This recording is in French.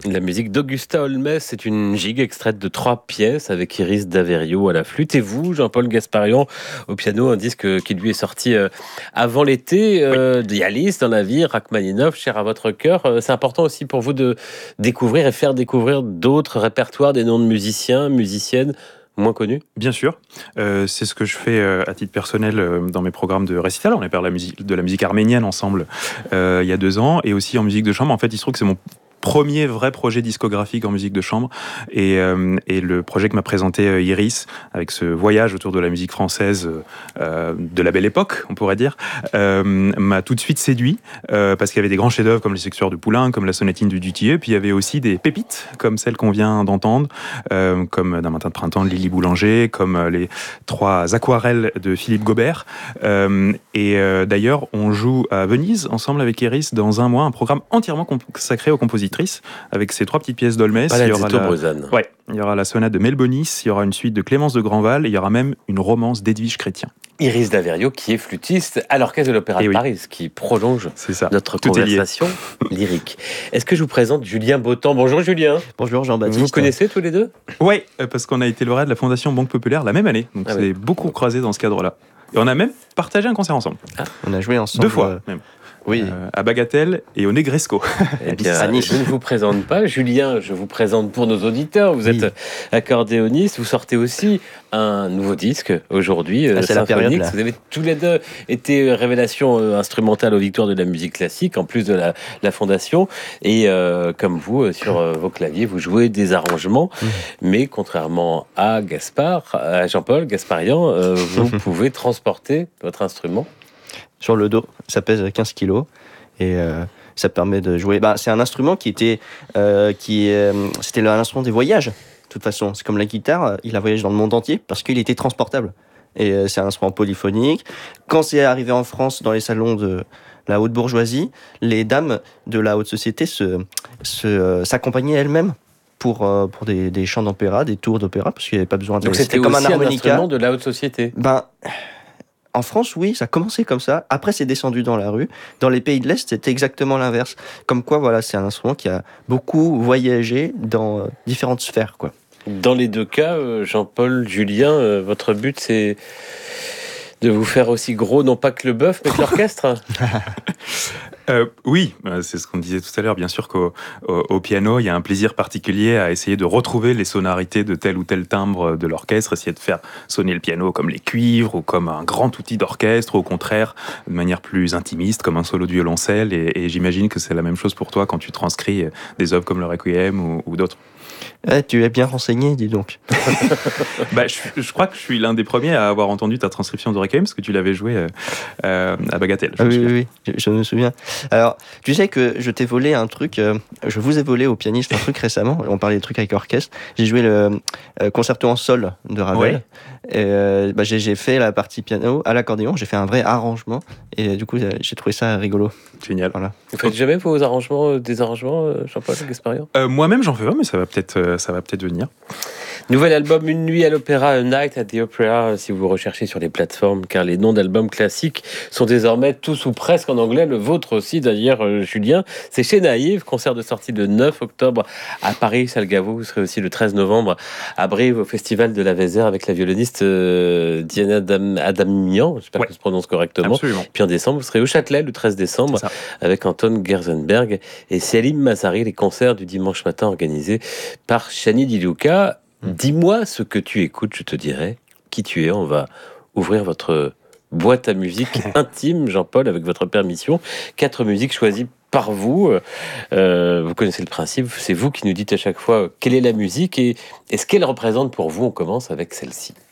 La musique d'Augusta Holmès, c'est une gigue extraite de 3 pièces avec Iris Daverio à la flûte et vous, Jean-Paul Gasparian, au piano, un disque qui lui est sorti avant l'été, de Alice dans la vie, Rachmaninov, cher à votre cœur. C'est important aussi pour vous de découvrir et faire découvrir d'autres répertoires, des noms de musiciens, musiciennes moins connus. Bien sûr, c'est ce que je fais à titre personnel dans mes programmes de récital. On a parlé de la musique arménienne ensemble il y a 2 ans, et aussi en musique de chambre. En fait, il se trouve que c'est mon premier vrai projet discographique en musique de chambre, et le projet que m'a présenté Iris, avec ce voyage autour de la musique française de la belle époque, on pourrait dire, m'a tout de suite séduit, parce qu'il y avait des grands chefs-d'œuvre comme Les Sextueurs de Poulenc, comme la sonatine du Dutilleux, puis il y avait aussi des pépites comme celle qu'on vient d'entendre, comme D'un matin de printemps de Lily Boulanger, comme les 3 aquarelles de Philippe Gobert, et d'ailleurs on joue à Venise ensemble avec Iris dans un mois, un programme entièrement consacré aux compositeurs avec ces 3 petites pièces d'Holmès. Il y aura la sonate de Melbonis, il y aura une suite de Clémence de Grandval, et il y aura même une romance d'Edwige Chrétien. Iris Daverio, qui est flûtiste à l'Orchestre de l'Opéra de Paris, ce qui prolonge notre conversation lyrique. Est-ce que je vous présente Julien Bottan? Bonjour Julien. Bonjour Jean-Baptiste. Vous vous connaissez tous les deux? Oui, parce qu'on a été lauréat de la Fondation Banque Populaire la même année, donc c'est beaucoup croisé dans ce cadre-là. Et on a même partagé un concert ensemble. On a joué ensemble 2 fois même. Oui. À Bagatelle et au Negresco. Eh bien, je ne vous présente pas Julien, je vous présente pour nos auditeurs. Vous êtes accordéoniste, vous sortez aussi un nouveau disque aujourd'hui, c'est la période, là. Vous avez tous les deux été révélation instrumentale aux Victoires de la musique classique, en plus de la Fondation. Et comme vous, sur vos claviers, vous jouez des arrangements. Mais contrairement à Jean-Paul Gasparian, vous pouvez transporter votre instrument sur le dos. Ça pèse 15 kilos et ça permet de jouer. C'est un instrument c'était un instrument des voyages. De toute façon, c'est comme la guitare, il a voyagé dans le monde entier parce qu'il était transportable. Et c'est un instrument polyphonique. Quand c'est arrivé en France dans les salons de la haute bourgeoisie, les dames de la haute société s'accompagnaient elles-mêmes pour des chants d'opéra, des tours d'opéra, parce qu'il n'y avait pas besoin de... Donc c'était comme un instrument de la haute société. En France, oui, ça a commencé comme ça. Après, c'est descendu dans la rue. Dans les pays de l'Est, c'était exactement l'inverse. Comme quoi, voilà, c'est un instrument qui a beaucoup voyagé dans différentes sphères, quoi. Dans les 2 cas, Jean-Paul, Julien, votre but, c'est de vous faire aussi gros, non pas que le bœuf, mais que l'orchestre. Oui, c'est ce qu'on disait tout à l'heure. Bien sûr qu'au piano, il y a un plaisir particulier à essayer de retrouver les sonorités de tel ou tel timbre de l'orchestre, essayer de faire sonner le piano comme les cuivres ou comme un grand outil d'orchestre, ou au contraire, de manière plus intimiste, comme un solo de violoncelle. Et j'imagine que c'est la même chose pour toi quand tu transcris des œuvres comme le Requiem ou d'autres. Tu es bien renseigné, dis donc. Je crois que je suis l'un des premiers à avoir entendu ta transcription de Requiem, parce que tu l'avais joué à Bagatelle. Oui, je me souviens. Alors, tu sais que je t'ai volé un truc, je vous ai volé au pianiste un truc récemment, on parlait de trucs avec orchestre, j'ai joué le concerto en sol de Ravel, et, j'ai fait la partie piano à l'accordéon, j'ai fait un vrai arrangement, et du coup j'ai trouvé ça rigolo. Génial. Voilà. Vous faites jamais vos arrangements, des arrangements, Jean-Paul Gasparian? Moi-même j'en fais pas, mais ça va peut-être venir. Nouvel album, Une nuit à l'opéra, A Night at the Opera, si vous recherchez sur les plateformes, car les noms d'albums classiques sont désormais tous ou presque en anglais, le vôtre aussi d'ailleurs, Julien. C'est chez Naïve, concert de sortie le 9 octobre à Paris, Salgavo. Vous serez aussi le 13 novembre à Brive, au Festival de la Vézère, avec la violoniste Diana Adamian, j'espère que je prononce correctement. Absolument. Puis en décembre, vous serez au Châtelet, le 13 décembre, avec Anton Gerzenberg et Selim Mazari, les concerts du dimanche matin organisés par Chani Di Luca. Dis-moi ce que tu écoutes, je te dirai qui tu es. On va ouvrir votre boîte à musique intime, Jean-Paul, avec votre permission. 4 musiques choisies par vous. Vous connaissez le principe, c'est vous qui nous dites à chaque fois quelle est la musique et ce qu'elle représente pour vous. On commence avec celle-ci.